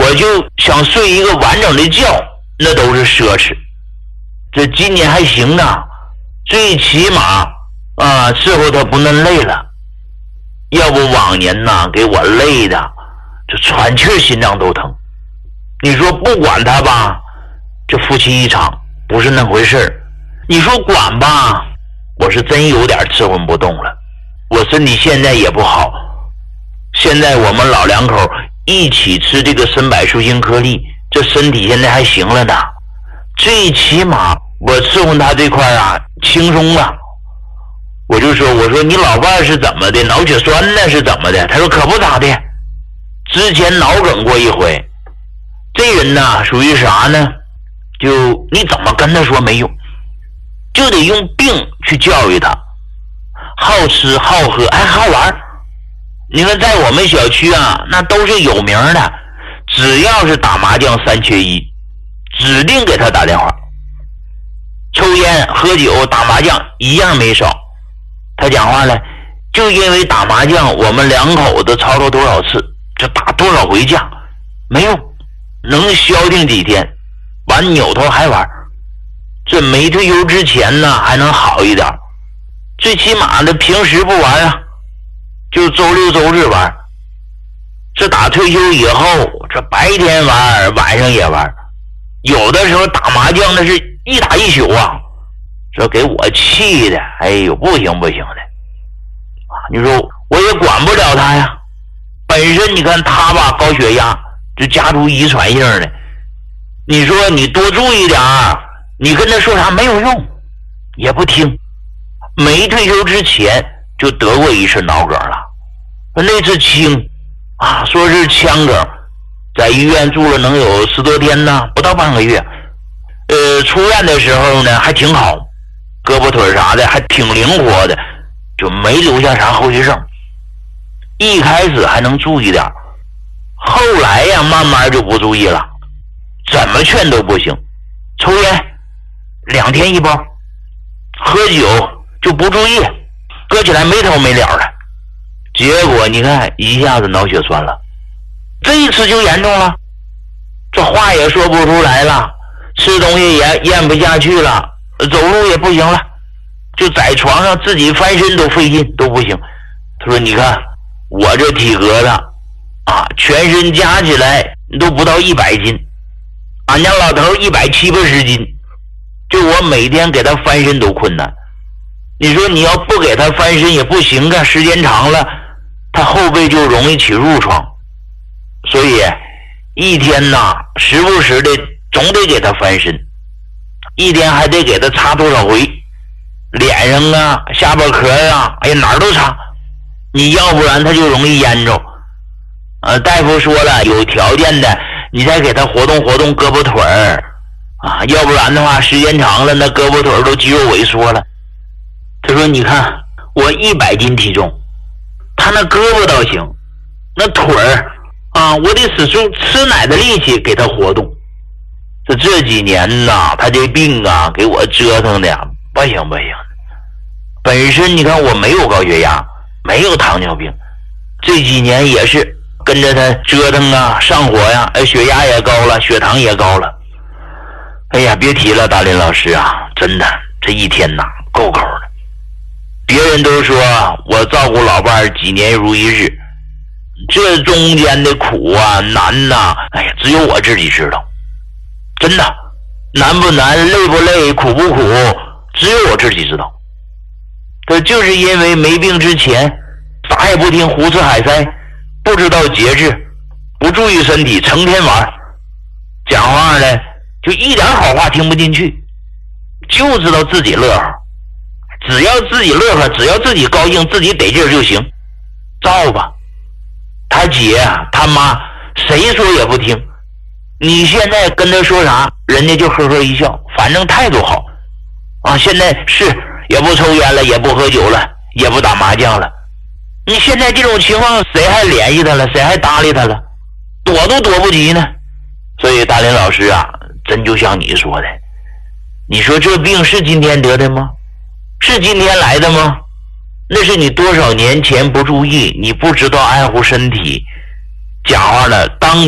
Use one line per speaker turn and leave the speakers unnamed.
我就想睡一个完整的觉，那都是奢侈。这今年还行呢，最起码伺候他不能累了，要不往年呐给我累的这喘气心脏都疼。你说不管他吧，这夫妻一场不是那回事儿，你说管吧，我是真有点吃混不动了。我身体现在也不好，现在我们老两口一起吃这个参柏树心颗粒，这身体现在还行了呢，最起码我伺候他这块轻松了。我说你老伴是怎么的，脑血栓呢是怎么的？他说可不咋的，之前脑梗过一回。这人呢属于啥呢，就你怎么跟他说没用，就得用病去教育他，好吃好喝还好玩。你看在我们小区那都是有名的，只要是打麻将3缺1，指定给他打电话。抽烟喝酒打麻将一样没少。他讲话了，就因为打麻将我们两口子吵吵多少次，这打多少回架没用，能消停几天，完扭头还玩。这没退休之前呢还能好一点，最起码的平时不玩就周六周日玩。这打退休以后，这白天玩晚上也玩，有的时候打麻将那是一打一宿这给我气的，哎呦不行的。你说我也管不了他呀，本身你看他吧高血压，这家族遗传性的，你说你多注意点你跟他说啥没有用，也不听。没退休之前就得过一次脑梗了，那次轻说是腔梗，在医院住了能有10多天呢，不到半个月。出院的时候呢还挺好，胳膊腿啥的还挺灵活的，就没留下啥后遗症。一开始还能注意点，后来慢慢就不注意了，怎么劝都不行。抽烟2天1包，喝酒就不注意，喝起来没头没了的，结果你看一下子脑血栓了。这一次就严重了，这话也说不出来了，吃东西也咽不下去了，走路也不行了，就在床上自己翻身都费劲都不行。他说你看我这体格子全身加起来都不到100斤，俺家老头170-180斤，就我每天给他翻身都困难。你说你要不给他翻身也不行时间长了他后背就容易起褥疮，所以一天时不时的总得给他翻身，一天还得给他擦多少回，脸上下巴壳哪儿都擦，你要不然他就容易淹着。大夫说了，有条件的你再给他活动活动胳膊腿要不然的话时间长了那胳膊腿都肌肉萎缩了。他说你看我100斤体重，他那胳膊倒行，那腿我得使出吃奶的力气给他活动。这几年他这病给我折腾的不行。本身你看我没有高血压，没有糖尿病，这几年也是跟着他折腾上火血压也高了，血糖也高了。哎呀别提了，大林老师真的这一天够够的。别人都说我照顾老伴几年如一日，这中间的苦难哎呀只有我自己知道，真的难不难累不累苦不苦只有我自己知道。这就是因为没病之前啥也不听，胡吃海塞，不知道节制，不注意身体，成天玩，讲话呢就一点好话听不进去，就知道自己乐呵，只要自己乐呵，只要自己高兴，自己得劲儿就行，照吧。他姐他妈谁说也不听，你现在跟他说啥人家就呵呵一笑，反正态度好现在是也不抽烟了，也不喝酒了，也不打麻将了。你现在这种情况谁还联系他了，谁还搭理他了，躲都躲不及呢。所以大林老师真就像你说的，你说这病是今天得的吗？是今天来的吗？那是你多少年前不注意，你不知道爱护身体，讲话了当